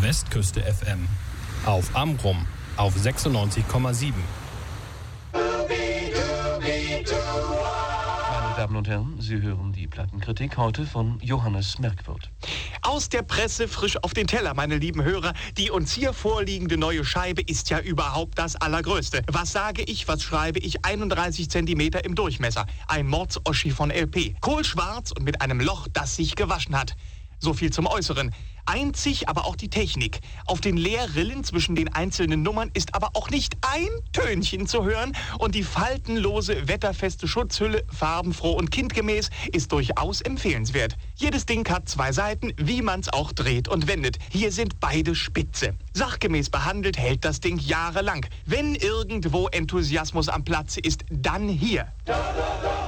Westküste FM. Auf Amrum auf 96,7. Meine Damen und Herren, Sie hören die Plattenkritik heute von Johannes Merkwirth. Aus der Presse frisch auf den Teller, meine lieben Hörer. Die uns hier vorliegende neue Scheibe ist ja überhaupt das Allergrößte. Was sage ich, was schreibe ich? 31 Zentimeter im Durchmesser. Ein Mordsoschi von LP. Kohlschwarz und mit einem Loch, das sich gewaschen hat. So viel zum Äußeren. Einzig aber auch die Technik. Auf den Leerrillen zwischen den einzelnen Nummern ist aber auch nicht ein Tönchen zu hören. Und die faltenlose, wetterfeste Schutzhülle, farbenfroh und kindgemäß, ist durchaus empfehlenswert. Jedes Ding hat 2 Seiten, wie man's auch dreht und wendet. Hier sind beide spitze. Sachgemäß behandelt hält das Ding jahrelang. Wenn irgendwo Enthusiasmus am Platze ist, dann hier.